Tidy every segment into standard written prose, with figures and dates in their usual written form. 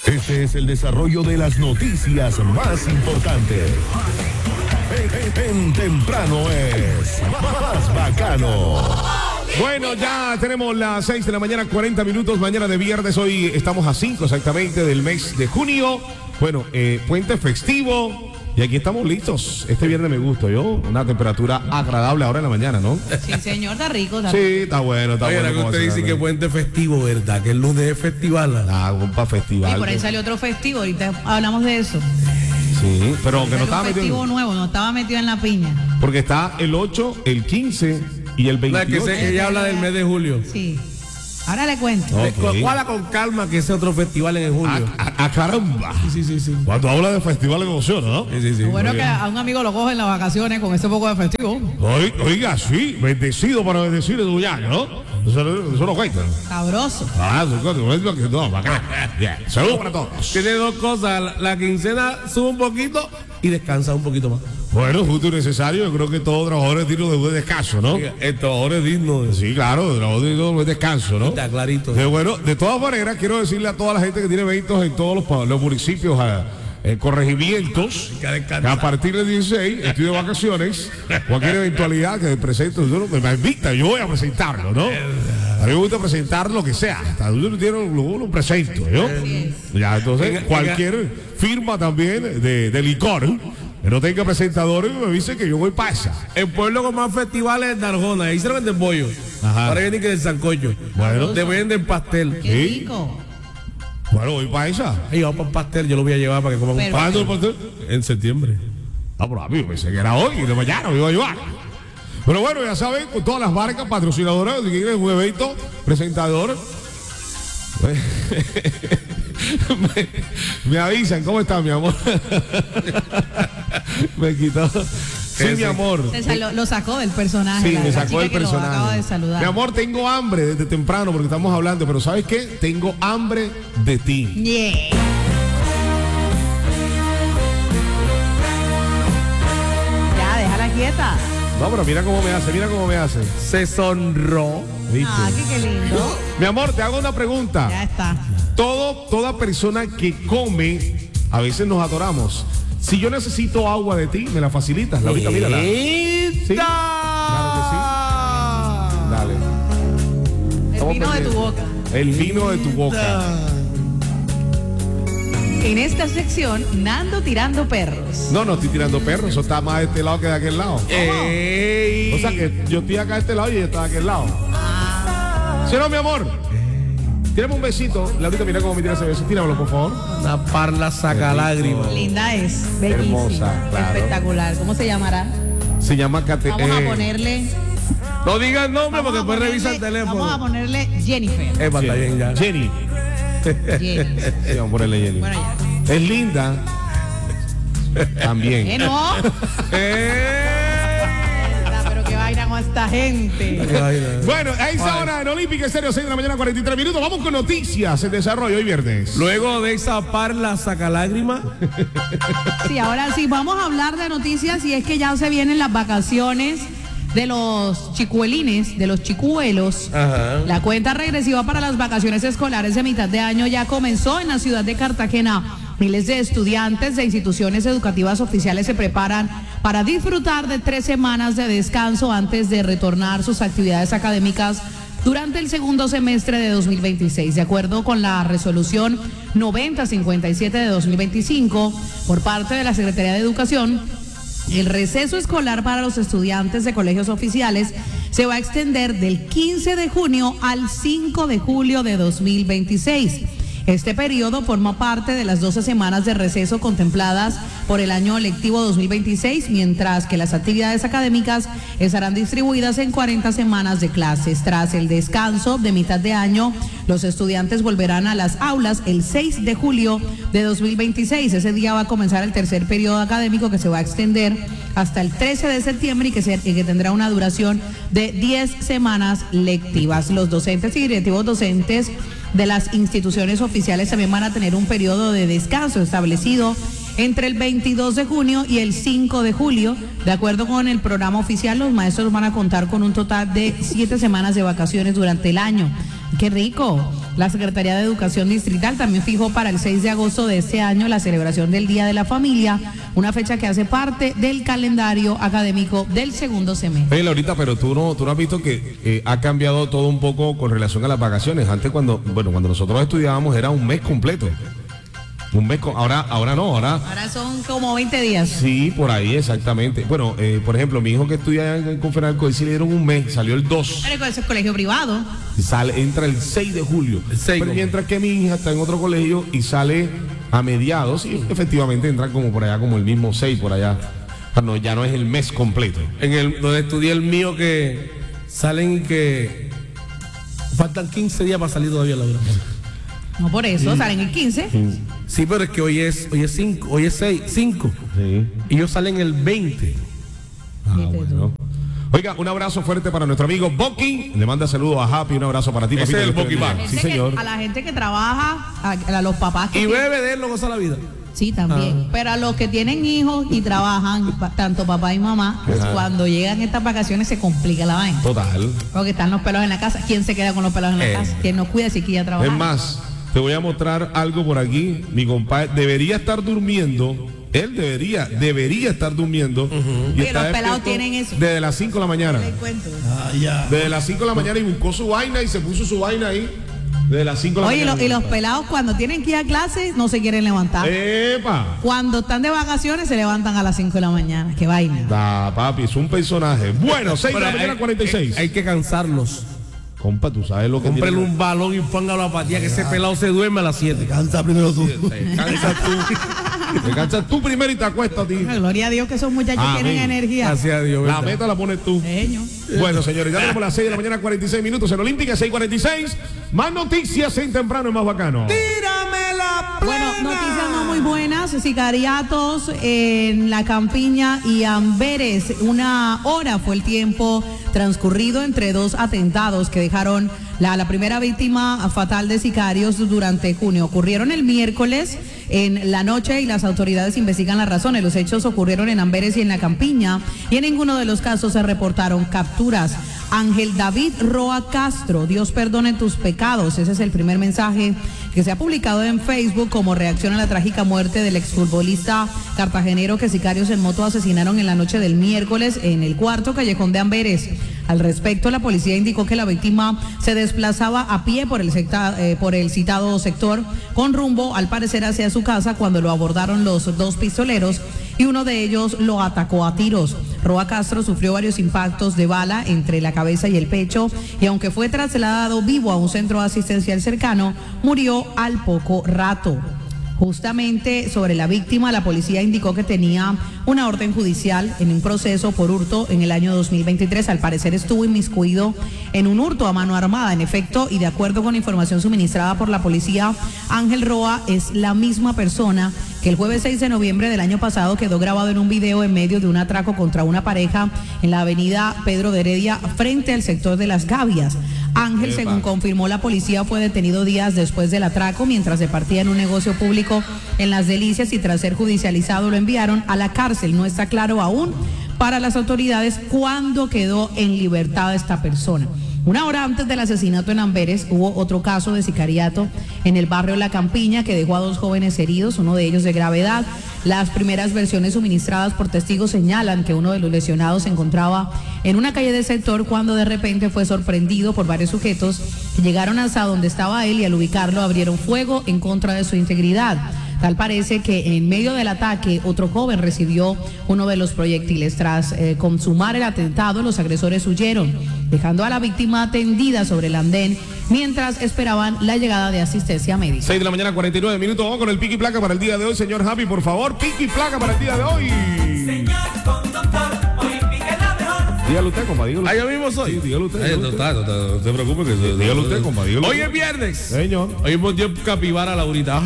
Este es el desarrollo de las noticias más importantes. En temprano es más bacano. Bueno, ya tenemos las 6 de la mañana, 40 minutos, mañana de viernes. Hoy estamos a 5 exactamente del mes de junio. Bueno, puente festivo. Y aquí estamos listos. Este viernes me gusta, una temperatura agradable ahora en la mañana, ¿no? Sí, señor, está rico. Sí, está bueno, está bueno. Oye, que usted dice que puente festivo, ¿verdad? Que el lunes es festival. Para festival. Y por ahí salió otro festivo, ahorita hablamos de eso. Sí, pero que no estaba metido. Festivo nuevo, no estaba metido en la piña. Porque está el 8, el 15 y el 28. Ella habla del mes de julio. Sí. Ahora le cuento. Okay. Guarda con calma que ese otro festival en julio. Caramba. Sí. Cuando habla de festival emociona, ¿no? Sí. Lo bueno es que a un amigo lo cogen en las vacaciones con ese poco de festivo. Oiga, sí, bendecido para bendecir de tu año, ¿no? Eso no cuenta. Sabroso. No, bacán. Saludos para todos. Tiene dos cosas. La quincena sube un poquito y descansa un poquito más. Bueno, justo y necesario. Yo creo que todo trabajador es digno de buen descanso, ¿no? El trabajador es digno. Sí, claro, el trabajador es digno de buen descanso, ¿no? Está clarito. Bueno, de todas maneras, quiero decirle a toda la gente que tiene eventos en todos los municipios, corregimientos, que a partir del 16 estoy de vacaciones. Cualquier eventualidad que presente, me invita, yo voy a presentarlo, ¿no? A mí me gusta presentar lo que sea. Hasta lo presento, ¿no? Ya, entonces, cualquier firma también de licor que no tenga presentadores, me dice que yo voy para esa. El pueblo con más festivales es Narjona. Ahí se lo venden pollo. Ajá. Ahora vienen que del sancocho. Bueno. Te venden pastel. Qué rico. Bueno, voy para esa. Ahí va para el pastel. Yo lo voy a llevar para que coman un ¿Cuándo pastel. el pastel? En septiembre. Ah, pero amigo, pensé que era hoy y de mañana me iba a llevar. Pero bueno, ya saben, con todas las marcas patrocinadoras, si quieren un evento, presentador. Me avisan, ¿cómo está, mi amor? Me quitó. Sí, mi amor. Lo sacó del personaje. Sí, me sacó del que personaje. Lo acaba de saludar. Mi amor, tengo hambre desde temprano porque estamos hablando, pero ¿sabes qué? Tengo hambre de ti. Yeah. Ya, déjala quieta. No, pero mira cómo me hace. Se sonró. ¿Viste? Ah, qué lindo. Mi amor, te hago una pregunta. Ya está. Toda persona que come, a veces nos atoramos. Si yo necesito agua de ti, me la facilitas. Laurita, mírala. Sí, claro que sí. Dale. El vino de tu boca. El vino de tu boca. En esta sección, Nando tirando perros. No estoy tirando perros. Eso está más de este lado que de aquel lado. Ey. O sea que yo estoy acá de este lado y ella está de aquel lado. ¿Sí o no, mi amor? Tírame un besito. Laurita, mira cómo me tira ese beso. Tíramelo, por favor. Una parla saca lágrimas. Linda es, bellísima. Hermosa, claro. Espectacular. ¿Cómo se llamará? Se llama Cate. Vamos a ponerle. No diga el nombre Vamos porque a después revisa el ponerle- teléfono. Vamos a ponerle Jennifer. Está bien ya. Jenny. Jenny. Sí, vamos a ponerle Jenny. Bueno, ya. Es linda. También. No. Pero qué vaina con esta gente. Bueno, a esa hora en Olímpica Estéreo, 6 de la mañana, 43 minutos. Vamos con noticias en desarrollo hoy viernes. Luego de esa parla saca lágrimas. Sí, ahora sí, vamos a hablar de noticias y es que ya se vienen las vacaciones de los chicuelines, de los chicuelos. Ajá. La cuenta regresiva para las vacaciones escolares de mitad de año ya comenzó en la ciudad de Cartagena. Miles de estudiantes de instituciones educativas oficiales se preparan para disfrutar de 3 semanas de descanso antes de retornar sus actividades académicas durante el segundo semestre de 2026. De acuerdo con la resolución 9057 de 2025 por parte de la Secretaría de Educación, el receso escolar para los estudiantes de colegios oficiales se va a extender del 15 de junio al 5 de julio de 2026. Este periodo forma parte de las 12 semanas de receso contempladas por el año lectivo 2026, mientras que las actividades académicas estarán distribuidas en 40 semanas de clases. Tras el descanso de mitad de año, los estudiantes volverán a las aulas el 6 de julio de 2026. Ese día va a comenzar el tercer periodo académico que se va a extender hasta el 13 de septiembre y que tendrá una duración de 10 semanas lectivas. Los docentes y directivos docentes de las instituciones oficiales también van a tener un periodo de descanso establecido entre el 22 de junio y el 5 de julio. De acuerdo con el programa oficial, los maestros van a contar con un total de 7 semanas de vacaciones durante el año. ¡Qué rico! La Secretaría de Educación Distrital también fijó para el 6 de agosto de este año la celebración del Día de la Familia, una fecha que hace parte del calendario académico del segundo semestre. Oye, Laurita, pero tú no has visto que ha cambiado todo un poco con relación a las vacaciones. Antes cuando nosotros estudiábamos era un mes completo. Un mes, ahora no, ahora son como 20 días. Sí, por ahí, exactamente. Bueno, por ejemplo, mi hijo que estudia en Confenalco, él sí le dieron un mes, salió el 2. Pero ese es colegio privado. Entra el 6 de julio. Pero mientras que mi hija está en otro colegio y sale a mediados, y efectivamente entra como por allá, como el mismo 6 por allá. No, ya no es el mes completo. Donde estudié el mío, que salen que faltan 15 días para salir todavía, Laura. No, por eso, salen el 15. Sí, pero es que hoy es 5, hoy es 5. Sí. Y ellos salen el 20. Bueno. Oiga, un abrazo fuerte para nuestro amigo Boqui. Le manda saludos a Happy, un abrazo para ti. Ese es el Boqui Bar. Sí, señor. A la gente que trabaja, a los papás que y bebe de él, no goza la vida. Sí, también. Pero a los que tienen hijos y trabajan, tanto papá y mamá, pues cuando llegan estas vacaciones se complica la vaina. Total. Porque están los pelos en la casa. ¿Quién se queda con los pelos en la casa? ¿Quién no cuida si quiere trabajar? Es más, te voy a mostrar algo por aquí. Mi compadre debería estar durmiendo. Él debería estar durmiendo. Y los pelados tienen eso. Desde las 5 de la mañana. Desde las 5 de la mañana y buscó su vaina y se puso su vaina ahí. Desde las 5 de la mañana. Oye, y los pelados cuando tienen que ir a clase no se quieren levantar. ¡Epa! Cuando están de vacaciones se levantan a las 5 de la mañana. ¡Qué vaina! Papi, es un personaje. Bueno, 6 de la mañana, 46. Hay que cansarlos. Compa, tú sabes lo que Cómprele un balón y póngalo a patear, que ese pelado se duerme a las 7. Cansa primero tú. Te cansas tú primero y te acuestas a ti. Gloria a Dios que esos muchachos tienen energía. Gracias a Dios. La meta la pones tú. Señor. Bueno, señores, ya tenemos las 6 de la mañana, 46 minutos en Olímpica, 6:46. Más noticias en Temprano y Más Bacano. ¡Tírame la plena! Bueno, noticias no muy buenas. Sicariatos en La Campiña y Amberes. 1 hora fue el tiempo transcurrido entre dos atentados que dejaron la primera víctima fatal de sicarios durante junio. Ocurrieron el miércoles en la noche y las autoridades investigan las razones. Los hechos ocurrieron en Amberes y en La Campiña y en ninguno de los casos se reportaron capturas. Ángel David Roa Castro, Dios perdone tus pecados. Ese es el primer mensaje que se ha publicado en Facebook como reacción a la trágica muerte del exfutbolista cartagenero que sicarios en moto asesinaron en la noche del miércoles en el cuarto callejón de Amberes. Al respecto, la policía indicó que la víctima se desplazaba a pie por el citado sector con rumbo, al parecer, hacia su casa cuando lo abordaron los dos pistoleros y uno de ellos lo atacó a tiros. Roa Castro sufrió varios impactos de bala entre la cabeza y el pecho y aunque fue trasladado vivo a un centro asistencial cercano, murió al poco rato. Justamente sobre la víctima, la policía indicó que tenía una orden judicial en un proceso por hurto en el año 2023. Al parecer estuvo inmiscuido en un hurto a mano armada. En efecto, y de acuerdo con información suministrada por la policía, Ángel Roa es la misma persona que el jueves 6 de noviembre del año pasado quedó grabado en un video en medio de un atraco contra una pareja en la avenida Pedro de Heredia frente al sector de Las Gavias. Ángel, según confirmó la policía, fue detenido días después del atraco mientras se partía en un negocio público en Las Delicias y tras ser judicializado lo enviaron a la cárcel. No está claro aún para las autoridades cuándo quedó en libertad esta persona. 1 hora antes del asesinato en Amberes hubo otro caso de sicariato en el barrio La Campiña que dejó a 2 jóvenes heridos, uno de ellos de gravedad. Las primeras versiones suministradas por testigos señalan que uno de los lesionados se encontraba en una calle del sector cuando de repente fue sorprendido por varios sujetos que llegaron hasta donde estaba él y al ubicarlo abrieron fuego en contra de su integridad. Tal parece que en medio del ataque otro joven recibió uno de los proyectiles. Tras consumar el atentado, los agresores huyeron, dejando a la víctima tendida sobre el andén mientras esperaban la llegada de asistencia médica. 6 de la mañana, 49 minutos. Vamos con el pico y placa para el día de hoy, señor Happy, por favor. Pico y placa para el día de hoy. Señor conductor, hoy pique la mejor. Dígalo usted, compa, dígalo. Ah, yo mismo soy. Sí, dígalo usted. No te preocupes. Dígalo usted, compa, dígalo. Hoy es viernes. Señor. Hoy hemos dio capibara a Laurita.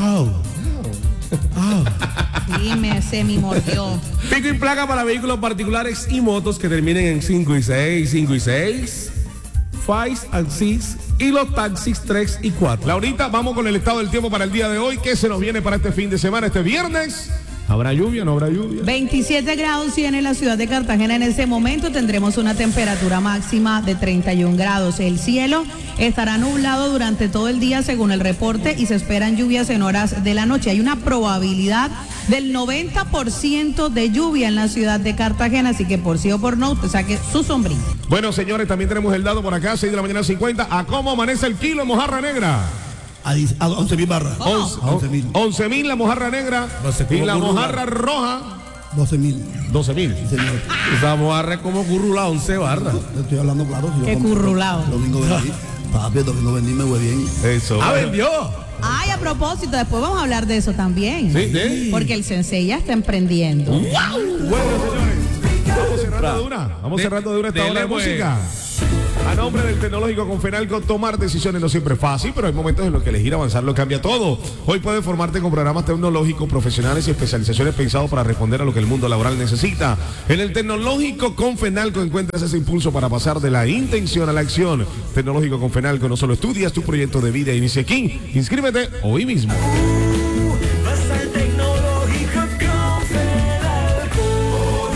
Sí, se me mordió. Pico y placa para vehículos particulares y motos que terminen en 5 y 6, 5 y 6, 5 and 6 y los taxis 3 y 4. Laurita, vamos con el estado del tiempo para el día de hoy. ¿Qué se nos viene para este fin de semana, este viernes? ¿Habrá lluvia? ¿No habrá lluvia? 27 grados tiene la ciudad de Cartagena en este momento. Tendremos una temperatura máxima de 31 grados. El cielo estará nublado durante todo el día según el reporte y se esperan lluvias en horas de la noche. Hay una probabilidad del 90% de lluvia en la ciudad de Cartagena, así que por sí o por no, usted saque su sombrilla. Bueno, señores, también tenemos el dado por acá, 6 de la mañana 50. ¿A cómo amanece el kilo de mojarra negra? A 11.000 barras. 11.000. 11.000 la mojarra negra y la mojarra roja 12.000. 12.000. Sí, señor. Esa mojarra es como currula, 11 barras. Yo estoy hablando claro. Si yo Qué compro- currulao. el domingo vendí. Papi, el domingo vendí, me fue bien. Eso. vendió! Ay, a propósito, después vamos a hablar de eso también. Sí. Porque el sensei ya está emprendiendo. Bueno, señores, vamos cerrando de una. Vamos cerrando de una esta hora de Dele, pues. música. A nombre del Tecnológico Confenalco, tomar decisiones no siempre es fácil, pero hay momentos en los que elegir avanzar lo cambia todo. Hoy puedes formarte con programas tecnológicos, profesionales y especializaciones pensados para responder a lo que el mundo laboral necesita. En el Tecnológico Confenalco encuentras ese impulso para pasar de la intención a la acción. Tecnológico Confenalco, no solo estudias tu proyecto de vida, inicia aquí. Inscríbete hoy mismo. Vas al tecnológico con Federalco.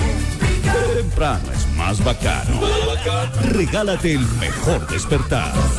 Temprano es más bacano. Regálate el mejor despertar.